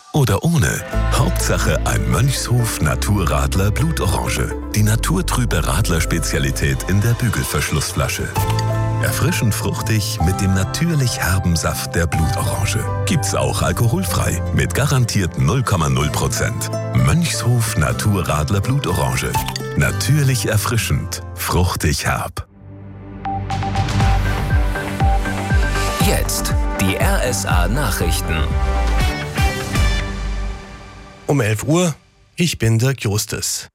oder ohne. Hauptsache ein Mönchshof Naturradler Blutorange. Die naturtrübe Radler-Spezialität in der Bügelverschlussflasche. Erfrischend fruchtig mit dem natürlich herben Saft der Blutorange. Gibt's auch alkoholfrei mit garantiert 0,0%. Mönchshof Naturradler Blutorange. Natürlich erfrischend, fruchtig herb. Jetzt die RSA Nachrichten. Um 11 Uhr, ich bin Dirk Justus.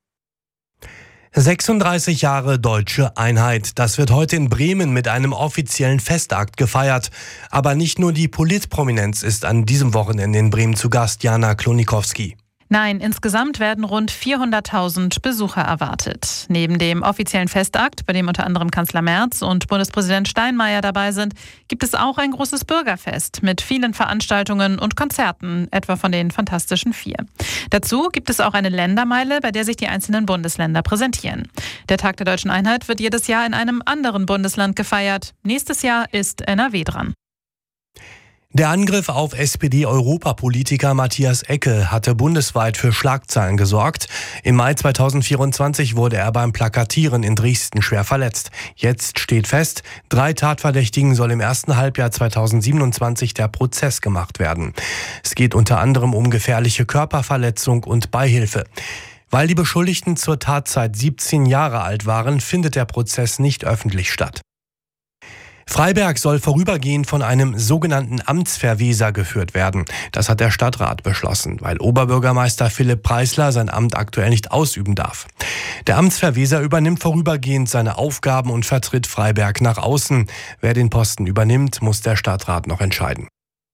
36 Jahre deutsche Einheit. Das wird heute in Bremen mit einem offiziellen Festakt gefeiert. Aber nicht nur die Politprominenz ist an diesem Wochenende in Bremen zu Gast, Jana Klonikowski. Nein, insgesamt werden rund 400.000 Besucher erwartet. Neben dem offiziellen Festakt, bei dem unter anderem Kanzler Merz und Bundespräsident Steinmeier dabei sind, gibt es auch ein großes Bürgerfest mit vielen Veranstaltungen und Konzerten, etwa von den Fantastischen Vier. Dazu gibt es auch eine Ländermeile, bei der sich die einzelnen Bundesländer präsentieren. Der Tag der deutschen Einheit wird jedes Jahr in einem anderen Bundesland gefeiert. Nächstes Jahr ist NRW dran. Der Angriff auf SPD-Europapolitiker Matthias Ecke hatte bundesweit für Schlagzeilen gesorgt. Im Mai 2024 wurde er beim Plakatieren in Dresden schwer verletzt. Jetzt steht fest, 3 Tatverdächtigen soll im ersten Halbjahr 2027 der Prozess gemacht werden. Es geht unter anderem um gefährliche Körperverletzung und Beihilfe. Weil die Beschuldigten zur Tatzeit 17 Jahre alt waren, findet der Prozess nicht öffentlich statt. Freiberg soll vorübergehend von einem sogenannten Amtsverweser geführt werden. Das hat der Stadtrat beschlossen, weil Oberbürgermeister Philipp Preisler sein Amt aktuell nicht ausüben darf. Der Amtsverweser übernimmt vorübergehend seine Aufgaben und vertritt Freiberg nach außen. Wer den Posten übernimmt, muss der Stadtrat noch entscheiden.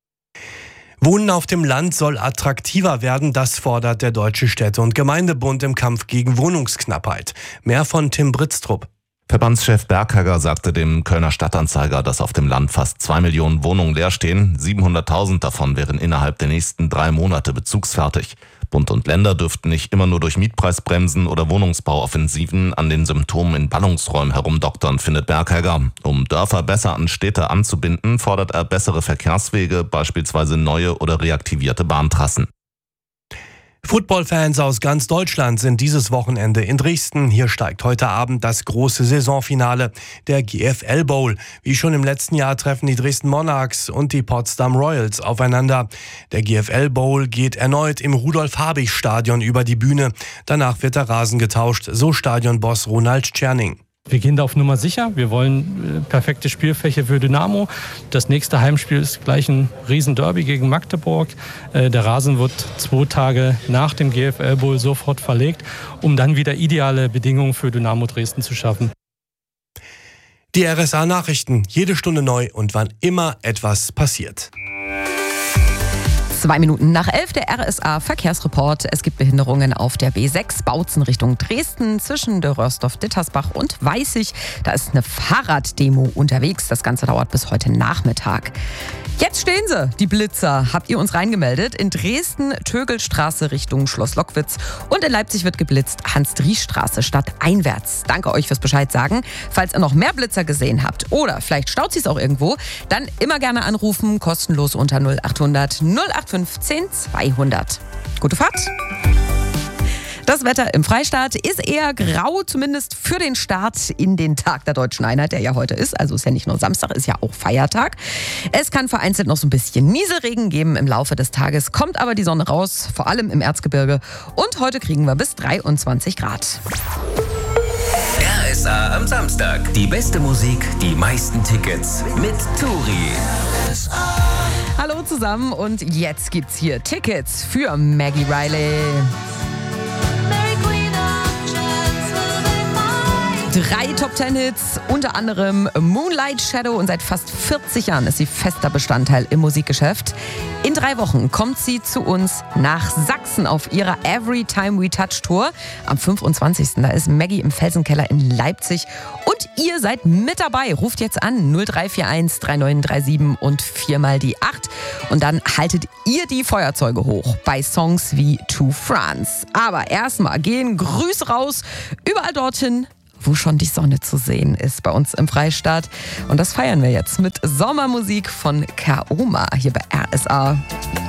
Wohnen auf dem Land soll attraktiver werden, das fordert der Deutsche Städte- und Gemeindebund im Kampf gegen Wohnungsknappheit. Mehr von Tim Britztrup. Verbandschef Berghegger sagte dem Kölner Stadtanzeiger, dass auf dem Land fast 2 Millionen Wohnungen leer stehen. 700.000 davon wären innerhalb der nächsten 3 Monate bezugsfertig. Bund und Länder dürften nicht immer nur durch Mietpreisbremsen oder Wohnungsbauoffensiven an den Symptomen in Ballungsräumen herumdoktern, findet Berghegger. Um Dörfer besser an Städte anzubinden, fordert er bessere Verkehrswege, beispielsweise neue oder reaktivierte Bahntrassen. Footballfans aus ganz Deutschland sind dieses Wochenende in Dresden. Hier steigt heute Abend das große Saisonfinale, der GFL Bowl. Wie schon im letzten Jahr treffen die Dresden Monarchs und die Potsdam Royals aufeinander. Der GFL Bowl geht erneut im Rudolf-Habich-Stadion über die Bühne. Danach wird der Rasen getauscht, so Stadionboss Ronald Tscherning. Wir gehen da auf Nummer sicher. Wir wollen perfekte Spielfläche für Dynamo. Das nächste Heimspiel ist gleich ein Riesenderby gegen Magdeburg. Der Rasen wird 2 Tage nach dem GFL Bowl sofort verlegt, um dann wieder ideale Bedingungen für Dynamo Dresden zu schaffen. Die RSA Nachrichten, jede Stunde neu und wann immer etwas passiert. 2 Minuten nach 11 der RSA Verkehrsreport. Es gibt Behinderungen auf der B6 Bautzen Richtung Dresden zwischen Dörrörsdorf-Dittersbach und Weißig. Da ist eine Fahrraddemo unterwegs. Das Ganze dauert bis heute Nachmittag. Jetzt stehen sie, die Blitzer. Habt ihr uns reingemeldet? In Dresden Tögelstraße Richtung Schloss Lockwitz und in Leipzig wird geblitzt Hans-Dries-Straße stadteinwärts. Danke euch fürs Bescheid sagen. Falls ihr noch mehr Blitzer gesehen habt oder vielleicht staut sie es auch irgendwo, dann immer gerne anrufen, kostenlos unter 0800 0815 200. Gute Fahrt! Das Wetter im Freistaat ist eher grau, zumindest für den Start in den Tag der Deutschen Einheit, der ja heute ist. Also ist ja nicht nur Samstag, ist ja auch Feiertag. Es kann vereinzelt noch so ein bisschen Nieselregen geben im Laufe des Tages, kommt aber die Sonne raus, vor allem im Erzgebirge. Und heute kriegen wir bis 23 Grad. RSA am Samstag. Die beste Musik, die meisten Tickets mit Turi. Hallo zusammen und jetzt gibt's hier Tickets für Maggie Riley. 3 Top-10-Hits, unter anderem Moonlight Shadow und seit fast 40 Jahren ist sie fester Bestandteil im Musikgeschäft. In 3 Wochen kommt sie zu uns nach Sachsen auf ihrer Every Time We Touch Tour. Am 25. Da ist Maggie im Felsenkeller in Leipzig und ihr seid mit dabei. Ruft jetzt an 0341 3937 und 4 mal die 8 und dann haltet ihr die Feuerzeuge hoch bei Songs wie To France. Aber erstmal gehen Grüße raus überall dorthin, wo schon die Sonne zu sehen ist bei uns im Freistaat. Und das feiern wir jetzt mit Sommermusik von Kaoma hier bei RSA.